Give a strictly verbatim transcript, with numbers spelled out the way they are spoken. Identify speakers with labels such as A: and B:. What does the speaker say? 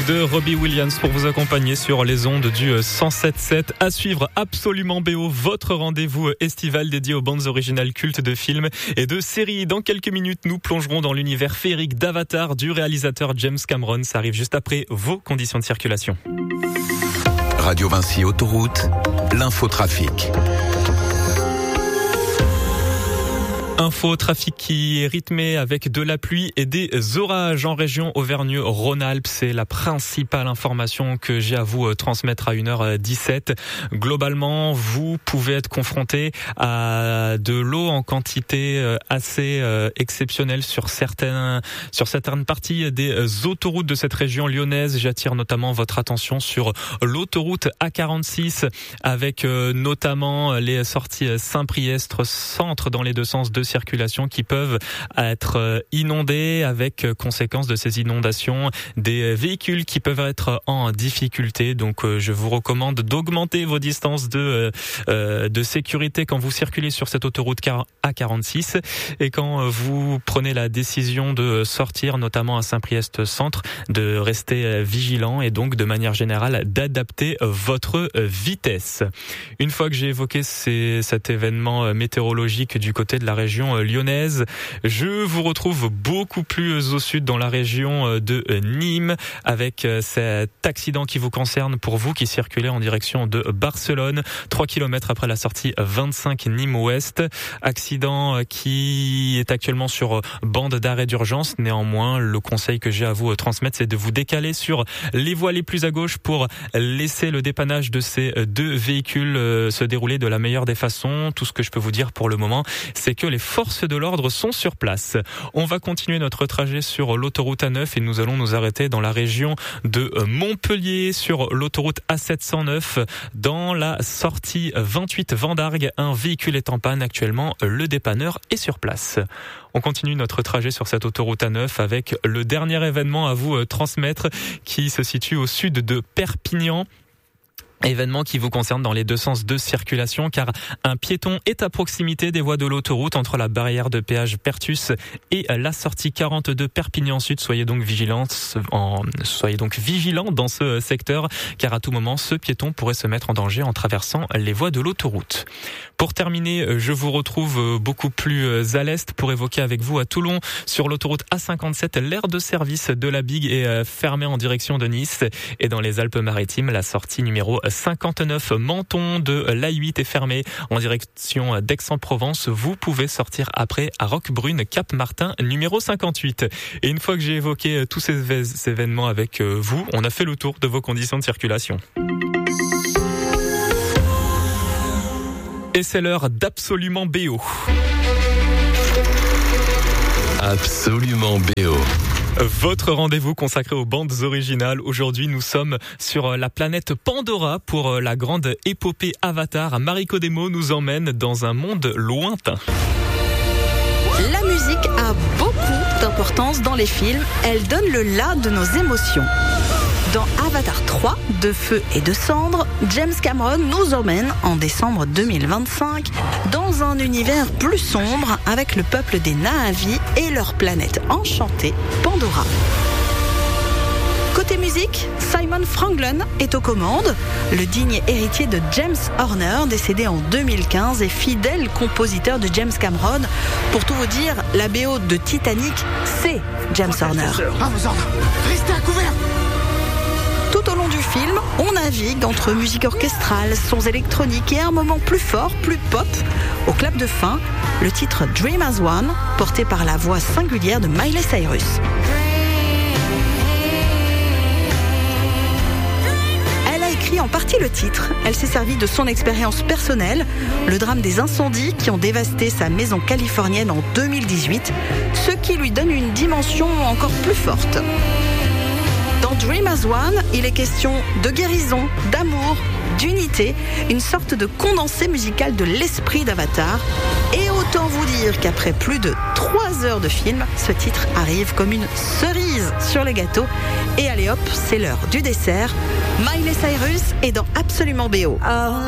A: Walk de Robbie Williams pour vous accompagner sur les ondes du cent sept sept. À suivre Absolument B O, votre rendez-vous estival dédié aux bandes originales cultes de films et de séries. Dans quelques minutes, nous plongerons dans l'univers féerique d'Avatar du réalisateur James Cameron. Ça arrive juste après vos conditions de circulation.
B: Radio Vinci Autoroute, l'infotrafic.
A: Info trafic qui est rythmé avec de la pluie et des orages en région Auvergne-Rhône-Alpes. C'est la principale information que j'ai à vous transmettre à une heure dix-sept. Globalement, vous pouvez être confronté à de l'eau en quantité assez exceptionnelle sur certaines, sur certaines parties des autoroutes de cette région lyonnaise. J'attire notamment votre attention sur l'autoroute A quarante-six avec notamment les sorties Saint-Priestre centre dans les deux sens de circulation qui peuvent être inondés avec conséquence de ces inondations des véhicules qui peuvent être en difficulté. Donc je vous recommande d'augmenter vos distances de euh, de sécurité quand vous circulez sur cette autoroute A quarante-six et quand vous prenez la décision de sortir notamment à Saint-Priest centre, de rester vigilant et donc de manière générale d'adapter votre vitesse. Une fois que j'ai évoqué ces, cet événement météorologique du côté de la région lyonnaise, je vous retrouve beaucoup plus au sud dans la région de Nîmes avec cet accident qui vous concerne pour vous qui circulez en direction de Barcelone, trois kilomètres après la sortie vingt-cinq Nîmes-Ouest. Accident qui est actuellement sur bande d'arrêt d'urgence. Néanmoins, le conseil que j'ai à vous transmettre, c'est de vous décaler sur les voies les plus à gauche pour laisser le dépannage de ces deux véhicules se dérouler de la meilleure des façons. Tout ce que je peux vous dire pour le moment, c'est que les forces de l'ordre sont sur place. On va continuer notre trajet sur l'autoroute A neuf et nous allons nous arrêter dans la région de Montpellier sur l'autoroute A sept cent neuf dans la sortie vingt-huit Vendargues. Un véhicule est en panne actuellement, le dépanneur est sur place. On continue notre trajet sur cette autoroute A neuf avec le dernier événement à vous transmettre qui se situe au sud de Perpignan. Événement qui vous concerne dans les deux sens de circulation car un piéton est à proximité des voies de l'autoroute entre la barrière de péage Pertus et la sortie quarante-deux Perpignan Sud. Soyez donc vigilants, en, soyez donc vigilants dans ce secteur car à tout moment ce piéton pourrait se mettre en danger en traversant les voies de l'autoroute. Pour terminer, je vous retrouve beaucoup plus à l'est pour évoquer avec vous à Toulon sur l'autoroute A cinquante-sept. L'aire de service de la Bigue est fermée en direction de Nice et dans les Alpes-Maritimes, la sortie numéro cinquante-neuf Menton de l'A huit est fermée en direction d'Aix-en-Provence. Vous pouvez sortir après à Roquebrune, Cap Martin numéro cinquante-huit. Et une fois que j'ai évoqué tous ces événements avec vous, on a fait le tour de vos conditions de circulation. Et c'est l'heure d'Absolument B O.
B: Absolument B O.
A: Votre rendez-vous consacré aux bandes originales. Aujourd'hui, nous sommes sur la planète Pandora pour la grande épopée Avatar. Mariko Demo nous emmène dans un monde lointain.
C: La musique a beaucoup d'importance dans les films. Elle donne le là de nos émotions. Dans Avatar trois, de feu et de cendres, James Cameron nous emmène en décembre deux mille vingt-cinq dans un univers plus sombre avec le peuple des Na'vi et leur planète enchantée, Pandora. Côté musique, Simon Franklin est aux commandes. Le digne héritier de James Horner, décédé en deux mille quinze, et fidèle compositeur de James Cameron. Pour tout vous dire, la B O de Titanic, c'est James Horner.
D: À vos ordres, restez à couvert.
C: Tout au long du film, on navigue entre musique orchestrale, sons électroniques et un moment plus fort, plus pop. Au clap de fin, le titre Dream as One, porté par la voix singulière de Miley Cyrus. Elle a écrit en partie le titre. Elle s'est servie de son expérience personnelle, le drame des incendies qui ont dévasté sa maison californienne en deux mille dix-huit, ce qui lui donne une dimension encore plus forte. Dans Dream as One, il est question de guérison, d'amour, d'unité, une sorte de condensé musical de l'esprit d'Avatar. Et autant vous dire qu'après plus de trois heures de film, ce titre arrive comme une cerise sur le gâteau. Et allez hop, c'est l'heure du dessert. Miley Cyrus est dans Absolument B O.